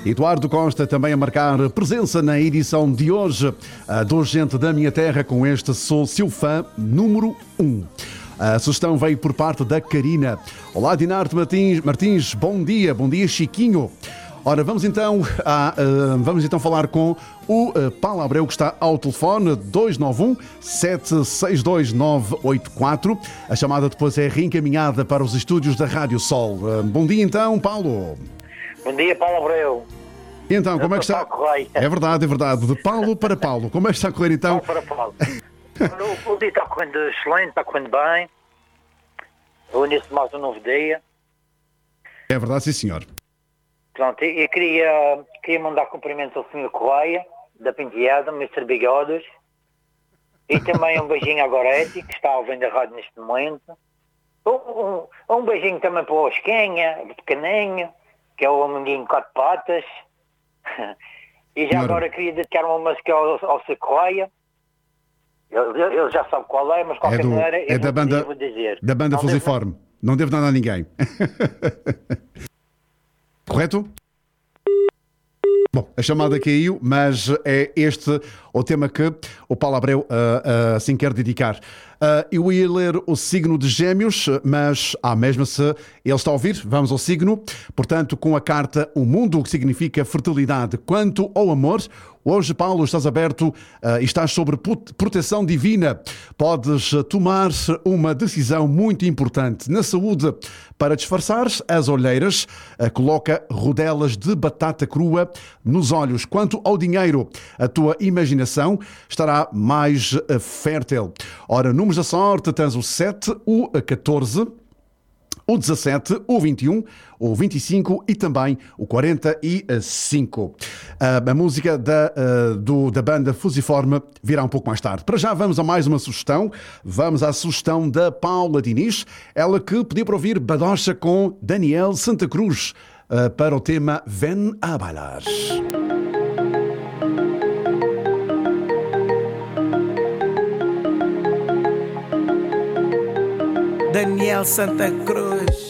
Eduardo Costa também a marcar presença na edição de hoje do Gente da Minha Terra com este Sou Seu Fã número 1. A sugestão veio por parte da Karina. Olá, Dinarte Martins, bom dia Chiquinho. Ora, vamos então falar com o Paulo Abreu, que está ao telefone, 291-762-984. A chamada depois é reencaminhada para os estúdios da Rádio Sol. Bom dia então, Paulo. Bom dia, Paulo Abreu. E então, como é que está? É verdade. De Paulo para Paulo. Como é que está a correr então? Paulo para Paulo. O dia está correndo excelente, está correndo bem. O início de mais um novo dia. É verdade, sim senhor. Pronto, eu queria mandar cumprimentos ao Sr. Correia, da Penteada, Mr. Bigodes, e também um beijinho à Gorete, que está ouvindo a rádio neste momento. Um beijinho também para o Osquinha, de Pequeninho, que é o amiguinho de 4 patas. E já agora queria dedicar uma música ao Sr. Correia. Ele já sabe qual é, mas qualquer maneira eu vou dizer. Da banda Fusiforme. Não devo nada a ninguém. Correto? Bom, a chamada caiu, mas é este o tema que o Paulo Abreu assim quer dedicar. Eu ia ler o signo de Gêmeos, mas mesmo se ele está a ouvir, vamos ao signo. Portanto, com a carta O Mundo, que significa fertilidade. Quanto ao amor, hoje, Paulo, estás aberto e estás sobre proteção divina. Podes tomar uma decisão muito importante. Na saúde, para disfarçar as olheiras, coloca rodelas de batata crua nos olhos. Quanto ao dinheiro, a tua imaginação estará mais fértil. Ora, números da sorte, tens o 7, o 14, o 17, o 21, o 25 e também o 45. A música da banda Fusiforme virá um pouco mais tarde. Para já vamos a mais uma sugestão. Vamos à sugestão da Paula Diniz, ela que pediu para ouvir Badocha com Daniel Santa Cruz para o tema Ven a Bailar. Daniel Santa Cruz.